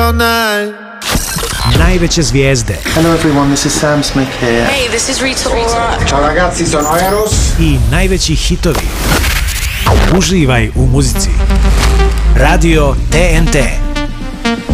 all night. Najveće zvijezde. Hello everyone, this is Sam Smith here. Hey, this is Rita Ora. Ciao ragazzi, sono Eros. I najveći hitovi. Uživaj u muzici. Radio TNT.